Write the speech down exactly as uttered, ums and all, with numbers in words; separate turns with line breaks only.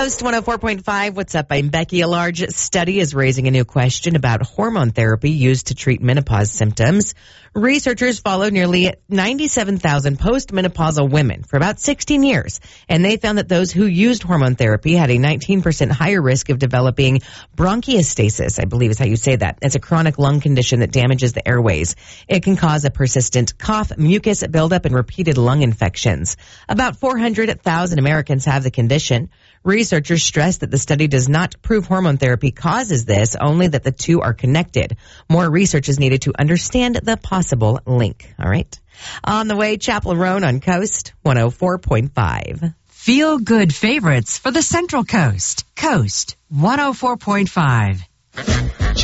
Coast one oh four point five. What's up? I'm Becky. A large study is raising a new question about hormone therapy used to treat menopause symptoms. Researchers followed nearly ninety-seven thousand postmenopausal women for about sixteen years, and they found that those who used hormone therapy had a nineteen percent higher risk of developing bronchiectasis, I believe is how you say that. It's a chronic lung condition that damages the airways. It can cause a persistent cough, mucus buildup, and repeated lung infections. About four hundred thousand Americans have the condition. Researchers stress that the study does not prove hormone therapy causes this, only that the two are connected. More research is needed to understand the possible link. All right. On the way, Chapel Roan on Coast one oh four point five.
Feel good favorites for the Central Coast. Coast one oh four point five.